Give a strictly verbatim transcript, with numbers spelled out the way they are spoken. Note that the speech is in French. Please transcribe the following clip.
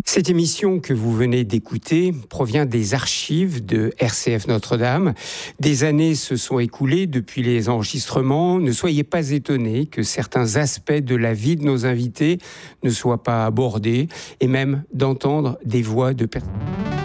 Cette émission que vous venez d'écouter provient des archives de R C F Notre-Dame. Des années se sont écoulées depuis les enregistrements. Ne soyez pas étonnés que certains aspects de la vie de nos invités ne soient pas abordés et même d'entendre des voix de personnes.